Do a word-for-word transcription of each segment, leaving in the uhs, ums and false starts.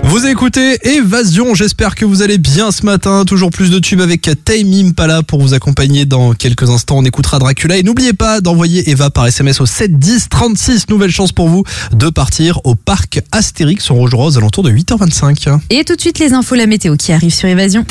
Vous écoutez Évasion, j'espère que vous allez bien ce matin. Toujours plus de tubes avec Tame Impala pour vous accompagner dans quelques instants. On écoutera Dracula et n'oubliez pas d'envoyer Eva par S M S au sept dix trente-six. Nouvelle chance pour vous de partir au parc Astérix. On rejoindra aux alentours de huit heures vingt-cinq. Et tout de suite les infos, la météo qui arrive sur Évasion.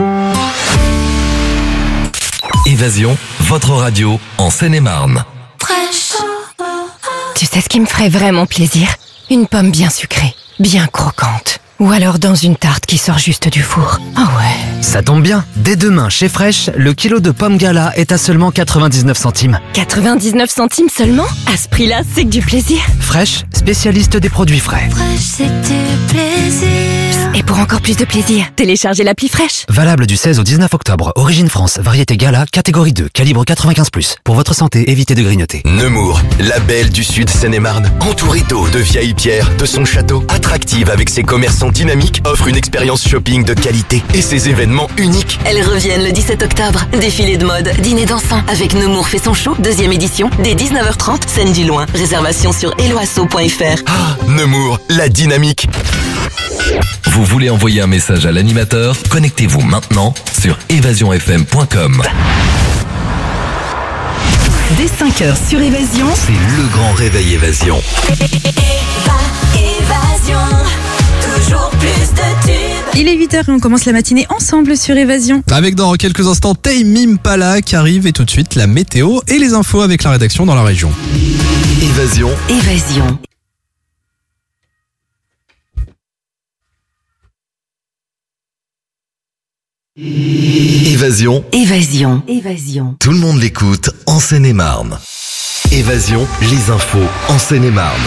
Évasion, votre radio en Seine-et-Marne. Fraîche. Tu sais ce qui me ferait vraiment plaisir ? Une pomme bien sucrée, bien croquante. Ou alors dans une tarte qui sort juste du four. Ah ouais. Ça tombe bien, dès demain chez Fresh, le kilo de pommes gala est à seulement quatre-vingt-dix-neuf centimes. quatre-vingt-dix-neuf centimes seulement ? À ce prix-là, c'est que du plaisir. Fresh, spécialiste des produits frais. Fresh, c'est du plaisir. Et pour encore plus de plaisir, téléchargez l'appli Fresh. Valable du seize au dix-neuf octobre. Origine France, variété gala, catégorie deux, calibre quatre-vingt-quinze plus. Pour votre santé, évitez de grignoter. Nemours, la belle du sud Seine-et-Marne, entourée d'eau, de vieilles pierres, de son château, attractive avec ses commerçants dynamiques, offre une expérience shopping de qualité et ses événements uniques. Elles reviennent le dix-sept octobre. Défilé de mode, dîner dansant avec Nemours fait son show, deuxième édition, dès dix-neuf heures trente, Seine du Loing. Réservation sur eloasso point f r. Ah, Nemours, la dynamique. Vous voulez envoyer un message à l'animateur ? Connectez-vous maintenant sur évasion f m point com. Dès cinq heures sur Évasion, c'est le grand réveil Évasion. Évasion, toujours plus de tubes. Il est huit heures et on commence la matinée ensemble sur Évasion. Avec dans quelques instants Tame Impala qui arrive et tout de suite la météo et les infos avec la rédaction dans la région. Évasion. Évasion. Évasion. Évasion. Évasion. Tout le monde l'écoute en Seine-et-Marne. Évasion, les infos en Seine-et-Marne.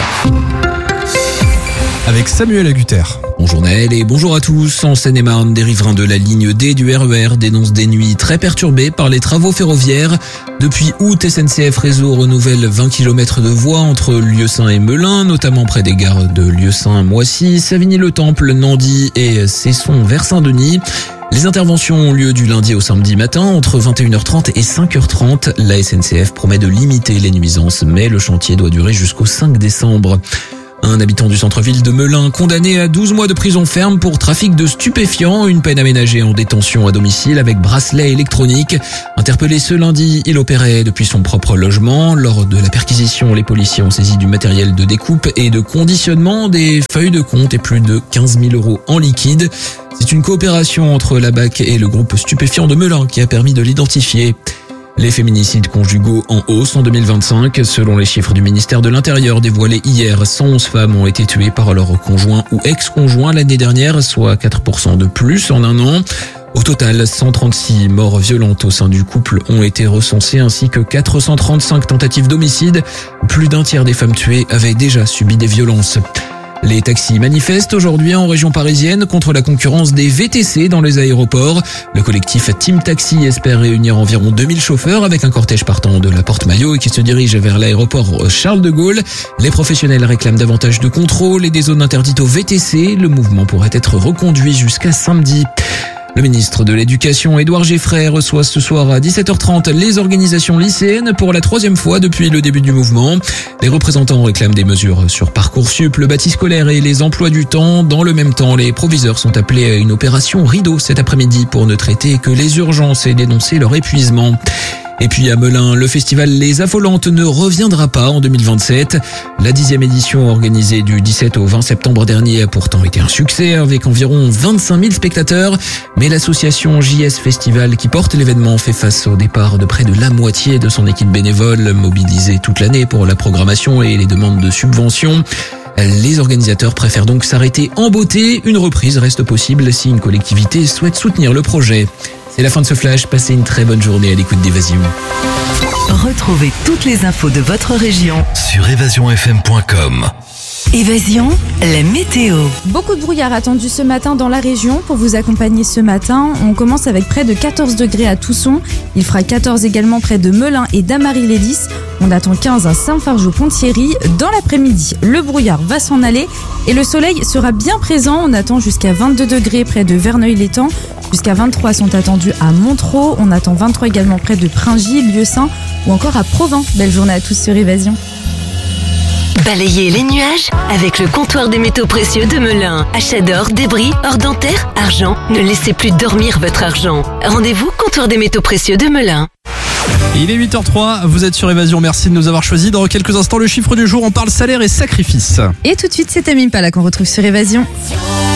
Avec Samuel Agutter. Bonjour Naël et bonjour à tous. En Seine-et-Marne, des riverains de la ligne D du R E R dénoncent des nuits très perturbées par les travaux ferroviaires. Depuis août, S N C F Réseau renouvelle vingt kilomètres de voies entre Lieusaint et Melun, notamment près des gares de Lieusaint, Moissy, Savigny-le-Temple, Nandy et Cesson vers Saint-Denis. Les interventions ont lieu du lundi au samedi matin entre vingt et une heures trente et cinq heures trente. La S N C F promet de limiter les nuisances, mais le chantier doit durer jusqu'au cinq décembre. Un habitant du centre-ville de Melun condamné à douze mois de prison ferme pour trafic de stupéfiants, une peine aménagée en détention à domicile avec bracelet électronique. Interpellé ce lundi, il opérait depuis son propre logement. Lors de la perquisition, les policiers ont saisi du matériel de découpe et de conditionnement, des feuilles de compte et plus de quinze mille euros en liquide. C'est une coopération entre la B A C et le groupe stupéfiant de Melun qui a permis de l'identifier. Les féminicides conjugaux en hausse en deux mille vingt-cinq. Selon les chiffres du ministère de l'Intérieur dévoilés hier, cent onze femmes ont été tuées par leur conjoint ou ex-conjoint l'année dernière, soit quatre pour cent de plus en un an. Au total, cent trente-six morts violentes au sein du couple ont été recensées ainsi que quatre cent trente-cinq tentatives d'homicide. Plus d'un tiers des femmes tuées avaient déjà subi des violences. Les taxis manifestent aujourd'hui en région parisienne contre la concurrence des V T C dans les aéroports. Le collectif Team Taxi espère réunir environ deux mille chauffeurs avec un cortège partant de la Porte Maillot et qui se dirige vers l'aéroport Charles de Gaulle. Les professionnels réclament davantage de contrôle et des zones interdites aux V T C. Le mouvement pourrait être reconduit jusqu'à samedi. Le ministre de l'Éducation, Édouard Geffray, reçoit ce soir à dix-sept heures trente les organisations lycéennes pour la troisième fois depuis le début du mouvement. Les représentants réclament des mesures sur Parcoursup, le bâti scolaire et les emplois du temps. Dans le même temps, les proviseurs sont appelés à une opération rideau cet après-midi pour ne traiter que les urgences et dénoncer leur épuisement. Et puis à Melun, le festival Les Affolantes ne reviendra pas en deux mille vingt-sept. La dixième édition organisée du dix-sept au vingt septembre dernier a pourtant été un succès avec environ vingt-cinq mille spectateurs. Mais l'association J S Festival qui porte l'événement fait face au départ de près de la moitié de son équipe bénévole mobilisée toute l'année pour la programmation et les demandes de subventions. Les organisateurs préfèrent donc s'arrêter en beauté. Une reprise reste possible si une collectivité souhaite soutenir le projet. C'est la fin de ce flash, passez une très bonne journée à l'écoute d'Évasion. retrouvez toutes les infos de votre région sur évasion f m point com. Évasion, la météo. Beaucoup de brouillard attendu ce matin dans la région. Pour vous accompagner ce matin, on commence avec près de quatorze degrés à Tousson. Il fera quatorze également près de Melun et d'Amarie-les-Lys. On attend quinze à Saint-Fargeau-Ponthierry. Dans l'après-midi, le brouillard va s'en aller et le soleil sera bien présent. On attend jusqu'à vingt-deux degrés près de Verneuil-l'Étang. Jusqu'à vingt-trois sont attendus à Montereau. On attend vingt-trois également près de Pringy, Lieusaint ou encore à Provins. Belle journée à tous sur Évasion. Balayez les nuages avec le comptoir des métaux précieux de Melun. Achat d'or, débris, or dentaire, argent. Ne laissez plus dormir votre argent. Rendez-vous comptoir des métaux précieux de Melun. Il est huit heures trois, vous êtes sur Évasion, merci de nous avoir choisis. Dans quelques instants, le chiffre du jour, on parle salaire et sacrifice. Et tout de suite, c'est Tamim Pala qu'on retrouve sur Évasion.